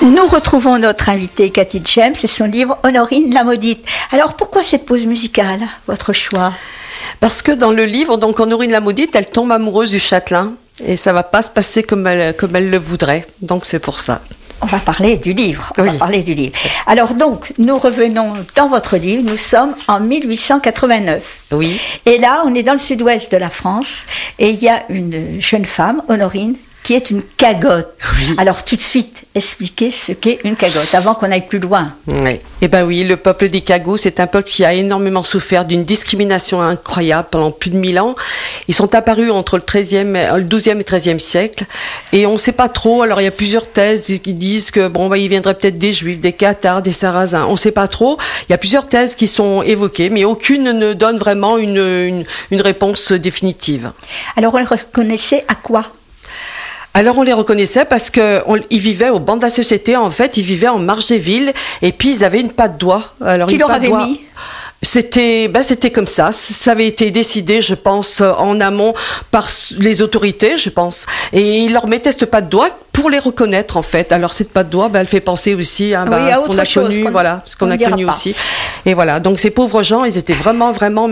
Nous retrouvons notre invitée Cathy James et son livre Honorine la maudite. Alors pourquoi cette pause musicale, votre choix? Parce que dans le livre, donc Honorine la maudite, elle tombe amoureuse du châtelain et ça va pas se passer comme elle le voudrait. Donc c'est pour ça. On va parler du livre. Oui. Alors donc, nous revenons dans votre livre. Nous sommes en 1889. Oui. Et là, on est dans le sud-ouest de la France et il y a une jeune femme, Honorine, qui est une cagotte. Oui. Alors tout de suite, expliquez ce qu'est une cagotte, avant qu'on aille plus loin. Oui. Eh ben oui, le peuple des Cagots, c'est un peuple qui a énormément souffert d'une discrimination incroyable pendant plus de 1000 ans. Ils sont apparus entre le 12e et 13e siècle. Et on ne sait pas trop. Alors il y a plusieurs thèses qui disent que ils viendraient peut-être des Juifs, des Cathares, des Sarrasins. On ne sait pas trop. Il y a plusieurs thèses qui sont évoquées, mais aucune ne donne vraiment une réponse définitive. Alors on les reconnaissait à quoi ? Alors on les reconnaissait parce qu'ils vivaient au banc de la société. En fait, ils vivaient en marge des villes et puis ils avaient une patte d'oie. Alors qui leur avait mis ? C'était comme ça. Ça avait été décidé, je pense, en amont par les autorités, je pense. Et ils leur mettaient cette patte d'oie pour les reconnaître, en fait. Alors cette patte d'oie, elle fait penser aussi à ce qu'on a connu, ce qu'on a connu aussi. Et voilà. Donc ces pauvres gens, ils étaient vraiment,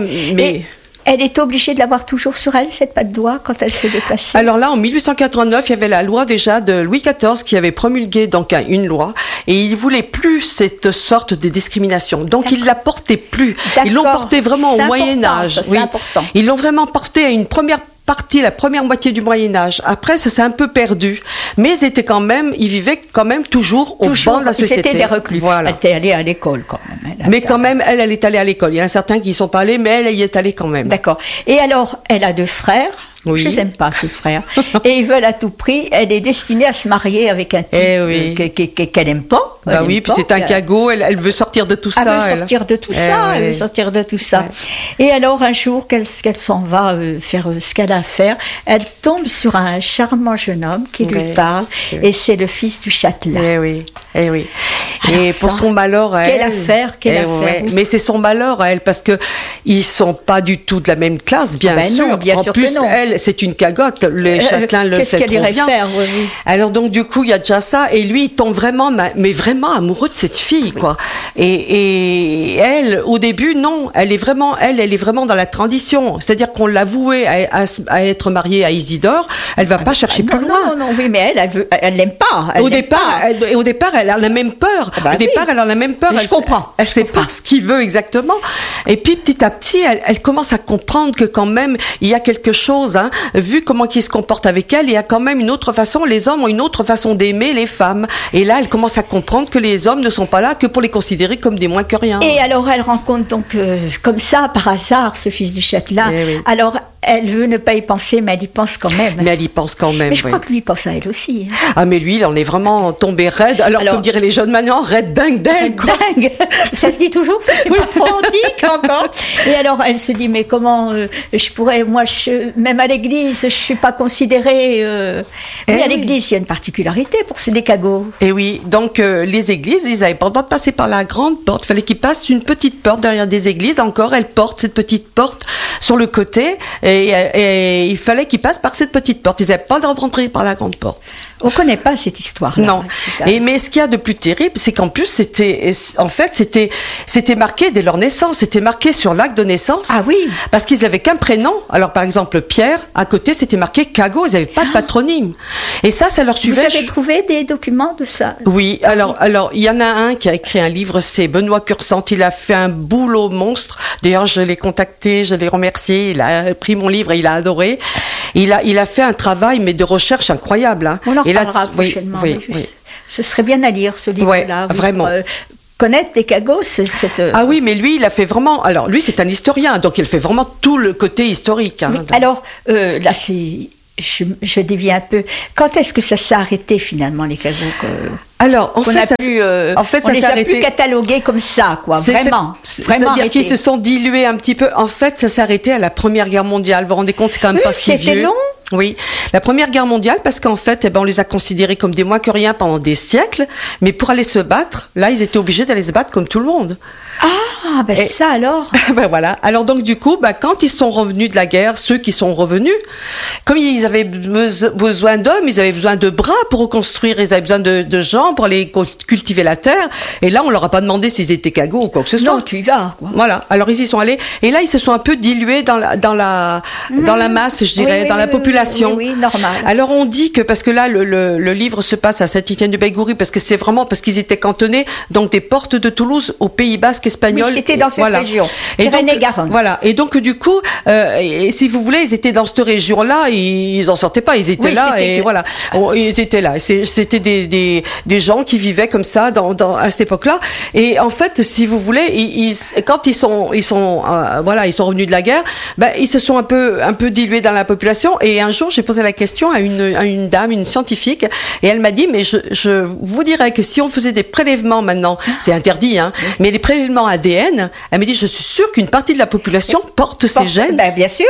Elle était obligée de l'avoir toujours sur elle, cette patte d'oie, quand elle se déplaçait. Alors là, en 1889, il y avait la loi déjà de Louis XIV qui avait promulgué donc une loi et il voulait plus cette sorte de discrimination. Donc il la portait plus. D'accord. Ils l'ont portée vraiment au Moyen-Âge. C'est important. Ils l'ont vraiment portée à une première moitié du Moyen-Âge. Après, ça s'est un peu perdu. Mais ils vivaient quand même toujours au banc de la société. C'était des reclus. Voilà. Elle était allée à l'école quand même. Mais quand même, elle est allée à l'école. Il y en a certains qui y sont pas allés, mais elle y est allée quand même. D'accord. Et alors, elle a 2 frères. Oui. Je n'aime pas ses frères. Et ils veulent à tout prix. Elle est destinée à se marier avec un type qu'elle n'aime pas. Puis c'est un cagot. Elle veut sortir de tout ça. Elle veut sortir de tout ça. Et alors un jour qu'elle s'en va faire ce qu'elle a à faire, elle tombe sur un charmant jeune homme qui lui parle. Et c'est le fils du châtelain. Eh oui. Alors et pour son malheur, quelle affaire. Mais c'est son malheur à elle parce que ils sont pas du tout de la même classe, bien sûr. Non, bien en sûr plus, que non. elle, c'est une cagotte. Le châtelain le sait trop bien. Qu'est-ce qu'elle irait faire, Alors donc du coup, il y a déjà ça. Et lui, il tombe vraiment amoureux de cette fille, quoi. Et elle, au début, non. Elle est vraiment dans la transition. C'est-à-dire qu'on l'a vouée à être mariée à Isidore. Elle va pas chercher plus loin. Non, oui, mais elle l'aime pas. Au départ, elle a la même peur. Elle a la même peur. Je comprends. Elle sait pas ce qu'il veut exactement. Et puis petit à petit, elle commence à comprendre que quand même il y a quelque chose. Vu comment il se comporte avec elle, il y a quand même une autre façon. Les hommes ont une autre façon d'aimer les femmes. Et là, elle commence à comprendre que les hommes ne sont pas là que pour les considérer comme des moins que rien. Et alors, elle rencontre donc comme ça par hasard ce fils du châtelain. Alors, elle veut ne pas y penser, mais elle y pense quand même. Mais je crois que lui pense à elle aussi. Ah, mais lui, il en est vraiment tombé raide. Alors comme diraient les jeunes maintenant, raide dingue. Dingue. Ça se dit toujours, c'est pas trop antique encore. Et alors, elle se dit, mais comment je pourrais, même à l'église, je suis pas considérée. Mais à l'église, il y a une particularité pour les cagots. Et oui, donc les églises, ils avaient pas le droit de passer par la grande porte. Il fallait qu'ils passent une petite porte derrière des églises. Encore, elle porte cette petite porte sur le côté. Et il fallait qu'ils passent par cette petite porte. Ils n'avaient pas le droit de rentrer par la grande porte. On ne connaît pas cette histoire-là. Non. Mais ce qu'il y a de plus terrible, c'est qu'en plus, c'était marqué dès leur naissance. C'était marqué sur l'acte de naissance. Ah oui. Parce qu'ils avaient qu'un prénom. Alors, par exemple, Pierre, à côté, c'était marqué Cagot. Ils n'avaient pas de patronyme. Et ça leur suivait. Vous avez trouvé des documents de ça? Oui. Alors, il y en a un qui a écrit un livre, c'est Benoît Cursant. Il a fait un boulot monstre. D'ailleurs, je l'ai contacté, je l'ai remercié. Il a pris mon livre et il a adoré. Il a fait un travail, mais de recherche incroyable. On en reparlera prochainement. Oui. Ce serait bien à lire, ce livre-là. Oui, vraiment. Connaître des cagots, Ah oui, mais lui, il a fait vraiment... Alors, lui, c'est un historien, donc il fait vraiment tout le côté historique. Oui, alors, là, je dévie un peu. Quand est-ce que ça s'est arrêté, finalement, les cagots Alors, en fait, ça s'est arrêté. Plus catalogués comme ça, quoi. Vraiment. C'est-à-dire qu'ils se sont dilués un petit peu. En fait, ça s'est arrêté à la Première Guerre mondiale. Vous vous rendez compte, c'est quand même pas si vieux. C'était long. Oui, la Première Guerre mondiale, parce qu'en fait, on les a considérés comme des moins que rien pendant des siècles, mais pour aller se battre, là, ils étaient obligés d'aller se battre comme tout le monde. Ah, ben ça alors. Ben voilà. Alors donc du coup, quand ils sont revenus de la guerre, ceux qui sont revenus, comme ils avaient besoin d'hommes, ils avaient besoin de bras pour reconstruire, ils avaient besoin de gens pour aller cultiver la terre. Et là, on leur a pas demandé s'ils étaient cagots ou quoi que ce soit. Non, tu y vas, quoi. Voilà. Alors ils y sont allés, et là ils se sont un peu dilués dans la masse, je dirais, dans la population. Oui, normal. Alors on dit que parce que là le livre se passe à Saint-Étienne-du-Baïgoury, parce que c'est vraiment parce qu'ils étaient cantonnés donc des portes de Toulouse au Pays Basque espagnol. Oui, c'était dans cette région. Et donc, Garonne. voilà. Et donc du coup, et si vous voulez, ils étaient dans cette région-là, ils en sortaient pas. Ils étaient là et voilà. Ils étaient là. C'était des gens qui vivaient comme ça à cette époque-là. Et en fait, si vous voulez, quand ils sont revenus de la guerre, ils se sont un peu dilués dans la population. Et un jour, j'ai posé la question à une dame, une scientifique, et elle m'a dit, mais je vous dirais que si on faisait des prélèvements maintenant, c'est interdit, hein, mais les prélèvements ADN, elle m'a dit, je suis sûre qu'une partie de la population porte ces gènes. Bien sûr.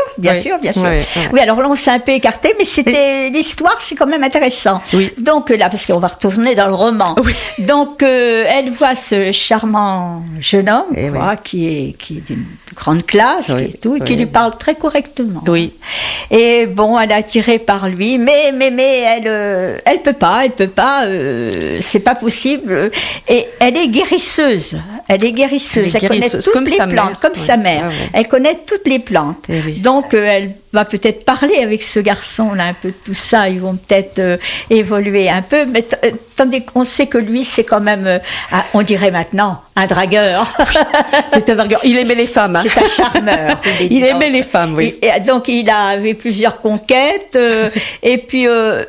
Oui, alors là, on s'est un peu écarté, mais c'était l'histoire, c'est quand même intéressant. Oui. Donc là, parce qu'on va retourner dans le roman. Oui. Donc elle voit ce charmant jeune homme, qui est d'une grande classe, qui lui parle très correctement. Oui. Et bon, elle est attirée par lui, mais elle peut pas, c'est pas possible. Et elle est guérisseuse. Elle connaît toutes les plantes, comme sa mère. Elle connaît toutes les plantes. Donc elle va peut-être parler avec ce garçon-là un peu de tout ça. Ils vont peut-être évoluer un peu, mais tandis qu'on sait que lui, c'est quand même, on dirait maintenant, un dragueur. C'est un dragueur. Il aimait les femmes. Hein. C'est un charmeur. Il aimait les femmes, oui. Et donc il avait plusieurs conquêtes, et puis.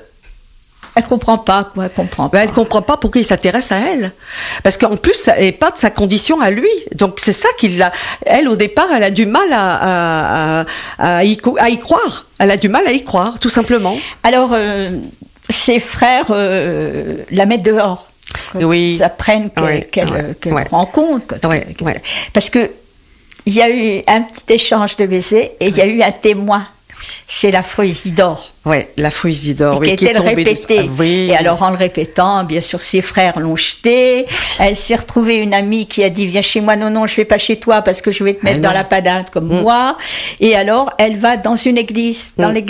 Elle comprend pas, quoi. Elle comprend pas pourquoi il s'intéresse à elle. Parce qu'en plus, ça n'est pas de sa condition à lui. Donc, c'est ça elle, au départ, elle a du mal à y croire. Elle a du mal à y croire, tout simplement. Alors, ses frères la mettent dehors. Ils apprennent qu'elle rend compte. Parce que il y a eu un petit échange de baisers et il y a eu un témoin. C'est l'affreux Isidore. Oui, l'affreux Isidore. Qui était le répété. Et alors, en le répétant, bien sûr, ses frères l'ont jeté. Elle s'est retrouvée une amie qui a dit, viens chez moi. Non, je vais pas chez toi parce que je vais te mettre dans la panade comme moi. Et alors, elle va dans une église,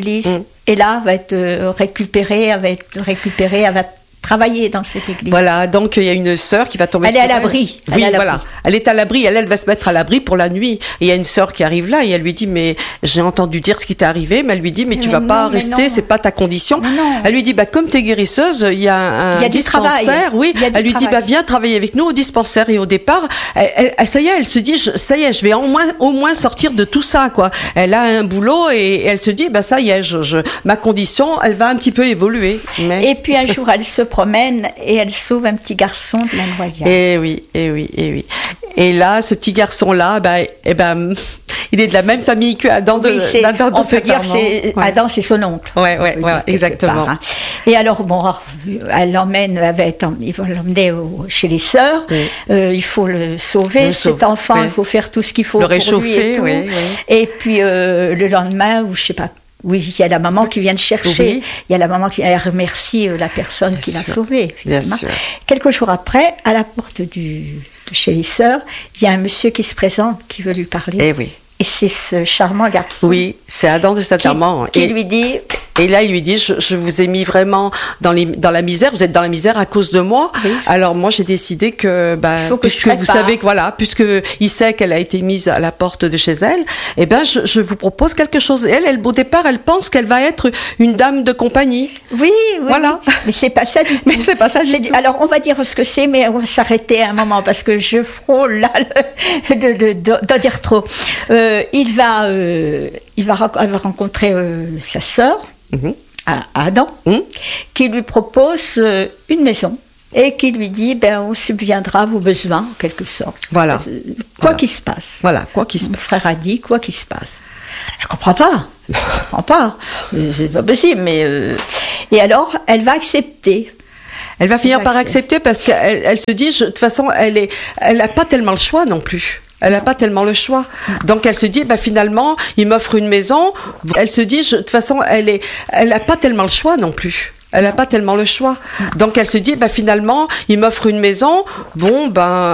Et là, elle va être récupérée, elle va travailler dans cette église. Voilà, donc il y a une sœur qui va tomber sur elle. Elle est à l'abri. Oui, voilà. Elle est à l'abri, elle va se mettre à l'abri pour la nuit. Et il y a une sœur qui arrive là et elle lui dit, mais j'ai entendu dire ce qui t'est arrivé, mais elle lui dit, mais tu vas pas rester, c'est pas ta condition. Elle lui dit, comme t'es guérisseuse, il y a un dispensaire. Oui, elle lui dit, viens travailler avec nous au dispensaire. Et au départ, ça y est, elle se dit, je vais au moins sortir de tout ça, quoi. Elle a un boulot et elle se dit, ça y est, ma condition, elle va un petit peu évoluer. Et puis un jour, elle se promène et elle sauve un petit garçon de la noyade. Eh oui. Et là, ce petit garçon-là, il est de la même famille que Adam de on peut dire Adam, c'est son oncle. Ouais, exactement. Hein. Et alors, elle l'emmène, ils vont l'emmener chez les sœurs. Il faut le sauver, cet enfant. Il faut faire tout ce qu'il faut le pour réchauffer, lui et tout. Et puis le lendemain, ou je sais pas. Oui, il y a la maman qui vient le chercher. Il y a la maman qui remercie la personne qui l'a sauvé. Bien sûr. Quelques jours après, à la porte de chez les sœurs, il y a un monsieur qui se présente, qui veut lui parler. Et c'est ce charmant garçon. Oui, c'est Adam de Saint-Amand. Qui lui dit... Et là, il lui dit, je vous ai mis vraiment dans la misère, vous êtes dans la misère à cause de moi. Alors moi, j'ai décidé que, puisque vous savez que puisque il sait qu'elle a été mise à la porte de chez elle, je vous propose quelque chose. Elle, au départ, elle pense qu'elle va être une dame de compagnie. Oui. Voilà. Mais c'est pas ça du tout. Alors, on va dire ce que c'est, mais on va s'arrêter un moment parce que je frôle là d'en dire trop. Elle va rencontrer sa sœur. À Adam, qui lui propose une maison et qui lui dit on subviendra à vos besoins en quelque sorte. Voilà. Quoi qu'il se passe. Voilà, quoi qu'il se passe. Mon frère a dit quoi qu'il se passe. Elle comprend pas. C'est pas possible, mais et alors elle va accepter. Elle va finir par accepter parce qu'elle se dit, de toute façon, elle a pas tellement le choix non plus. Elle n'a pas tellement le choix. Donc elle se dit, finalement, il m'offre une maison. Elle se dit, de toute façon, elle n'a pas tellement le choix non plus. Elle n'a pas tellement le choix. Donc elle se dit, finalement, il m'offre une maison.